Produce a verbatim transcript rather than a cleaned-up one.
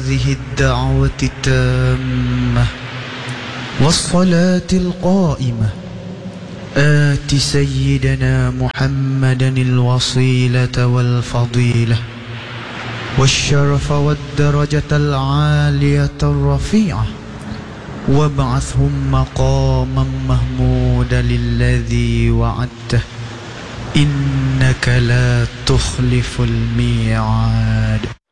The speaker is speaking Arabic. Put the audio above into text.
هذه الدعوة التامة والصلاة القائمة آت سيدنا محمدا الوصيلة والفضيلة والشرف والدرجة العالية الرفيعة وابعثهم مقاما محمودا الذي وعدته إنك لا تخلف الميعاد.